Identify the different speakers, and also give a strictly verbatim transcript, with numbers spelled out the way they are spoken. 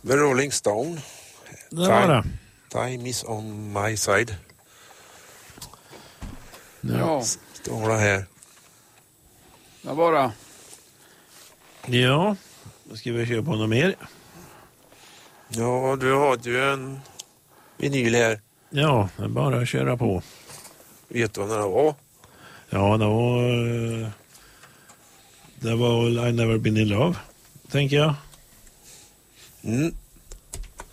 Speaker 1: The Rolling Stone.
Speaker 2: Det var det.
Speaker 1: Time is on my side.
Speaker 3: Ja.
Speaker 1: Står det här.
Speaker 3: Ja, bara.
Speaker 2: Ja, då ska vi köra på något mer.
Speaker 1: Ja, du har ju en vinyl här.
Speaker 2: Ja, det är bara att köra på.
Speaker 1: Vet du vad det var?
Speaker 2: Ja, det var... eh, Det var I Never Been In Love, tänker jag.
Speaker 1: Mm.